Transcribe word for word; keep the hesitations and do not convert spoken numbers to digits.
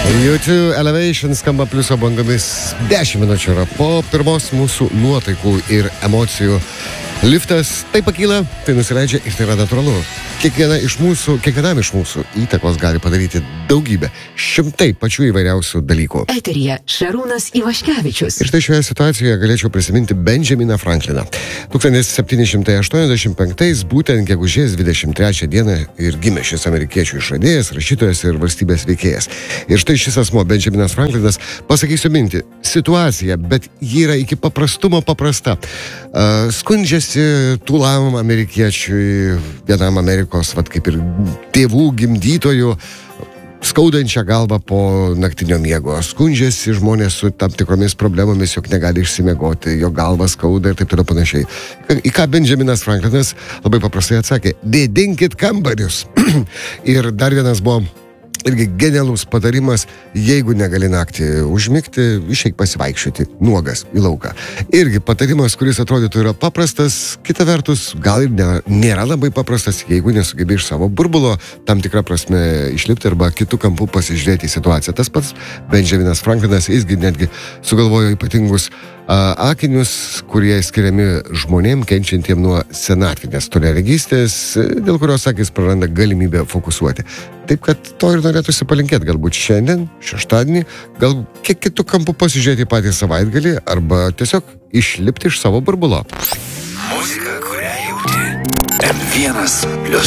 U two Elevation skamba pliuso bangomis. dešimt minučių yra po pirmos mūsų nuotaikų ir emocijų. Liftas tai pakyla, tai nusileidžia ir tai yra natūralu. Kiekviena iš mūsų, kiekvienam iš mūsų įtakos gali padaryti daugybę, šimtai pačių įvairiausių dalykų. Eteryje Šarūnas Ivaškevičius. Ir štai šioje situacijoje galėčiau prisiminti Benjaminą Frankliną. tūkstantis septyni šimtai aštuoniasdešimt penktais, būtent gegužės dvidešimt trečią dieną ir gimė šis amerikiečių išradėjas, rašytojas ir valstybės veikėjas. Ir štai šis asmo, Benjaminas Franklinas, pasakysiu mintį, situacija, bet ji yra iki paprastumo paprasta. Uh, skundžiasi tūlam amerikiečiui, vienam Amerikos, vat kaip ir tėvų gimdytojų, skaudančią galvą po naktinio miego. Skundžiasi žmonės su tam tikromis problemomis, jog negali išsimiegoti, jo galva skauda ir taip toliau panašiai. Į ką Benjaminas Franklinas labai paprastai atsakė: vėdinkit kambarius. Ir dar vienas buvo irgi genialus patarimas: jeigu negali naktį užmigti, išeik pasivaikščioti nuogas į lauką. Irgi patarimas, kuris atrodytų yra paprastas, kita vertus gal ir ne, nėra labai paprastas, jeigu nesugebi iš savo burbulo tam tikrą prasme išlipti arba kitų kampų pasižiūrėti į situaciją. Tas pats Benjaminas Franklinas jisgi netgi sugalvojo ypatingus a, akinius, kurie skiriami žmonėm kenčiantiem nuo senatvinės toliaregystės, dėl kurios akis praranda galimybę fokusuoti. Taip kad to ir norėtųsi palinkėti galbūt šiandien, šeštadienį, gal kiek kitų kampų pasižiūrėti patį savaitgalį arba tiesiog išlipti iš savo burbulo. Muzika, kurią jauti. M vienas plius.